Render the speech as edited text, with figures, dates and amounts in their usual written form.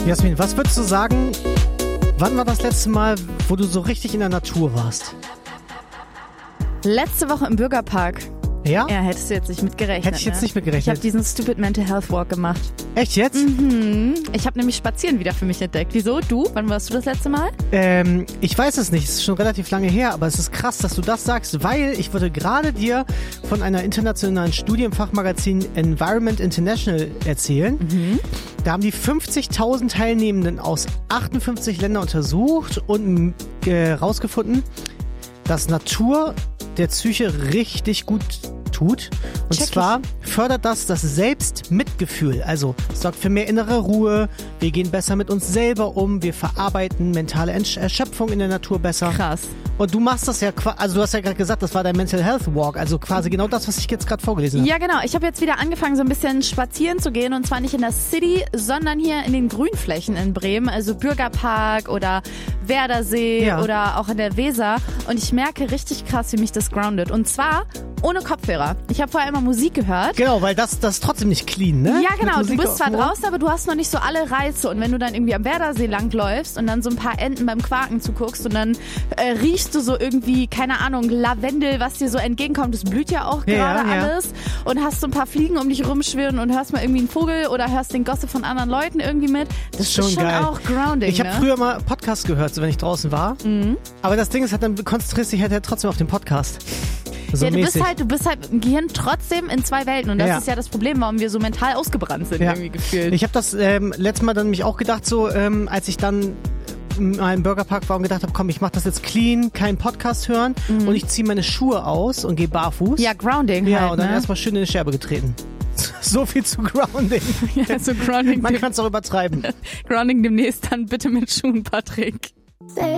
Jasmin, was würdest du sagen, wann war das letzte Mal, wo du so richtig in der Natur warst? Letzte Woche im Bürgerpark. Ja? Ja, hättest du jetzt nicht mit gerechnet. Hätte ich jetzt nicht mit gerechnet. Ich habe diesen Stupid Mental Health Walk gemacht. Echt jetzt? Ich habe nämlich Spazieren wieder für mich entdeckt. Wieso? Du? Wann warst du das letzte Mal? Ich weiß es nicht, es ist schon relativ lange her, aber es ist krass, dass du das sagst, weil ich wollte gerade dir von einer internationalen Studie im Fachmagazin Environment International erzählen. Da haben die 50.000 Teilnehmenden aus 58 Ländern untersucht und rausgefunden, dass Natur der Psyche richtig gut tut. Und zwar fördert das Selbstmitgefühl. Also es sorgt für mehr innere Ruhe. Wir gehen besser mit uns selber um. Wir verarbeiten mentale Erschöpfung in der Natur besser. Krass. Und du machst das ja, also du hast ja gerade gesagt, das war dein Mental Health Walk. Also quasi genau das, was ich jetzt gerade vorgelesen habe. Ja, genau. Ich habe jetzt wieder angefangen, so ein bisschen spazieren zu gehen. Und zwar nicht in der City, sondern hier in den Grünflächen in Bremen. Also Bürgerpark oder Werdersee oder auch in der Weser. Und ich merke richtig krass, wie mich das groundet. Und zwar ohne Kopfhörer. Ich habe vorher immer Musik gehört. Genau, weil das ist trotzdem nicht clean, ne? Ja, genau. Du bist zwar auf draußen, aber du hast noch nicht so alle Reize. Und wenn du dann irgendwie am Werdersee langläufst und dann so ein paar Enten beim Quaken zuguckst und dann riechst du so irgendwie, keine Ahnung, Lavendel, was dir so entgegenkommt. Das blüht ja auch gerade alles. Und hast so ein paar Fliegen um dich rumschwirren und hörst mal irgendwie einen Vogel oder hörst den Gossip von anderen Leuten irgendwie mit. Das ist schon geil. Auch grounding, Ich habe früher mal Podcast gehört, so wenn ich draußen war. Aber das Ding ist, dann konzentrierst du dich halt trotzdem auf den Podcast. So ja, du bist halt im Gehirn trotzdem in zwei Welten und das ist ja das Problem, warum wir so mental ausgebrannt sind irgendwie gefühlt. Ich habe das letztes Mal dann mich auch gedacht, so als ich dann mal im Burgerpark war und gedacht habe, komm, ich mach das jetzt clean, keinen Podcast hören und ich ziehe meine Schuhe aus und gehe barfuß. Ja, Grounding Ja, halt, und dann ne? erstmal schön in die Scherbe getreten. So viel zu Grounding. Ja, so Grounding. Man kann es auch übertreiben. Grounding demnächst dann bitte mit Schuhen, Patrick.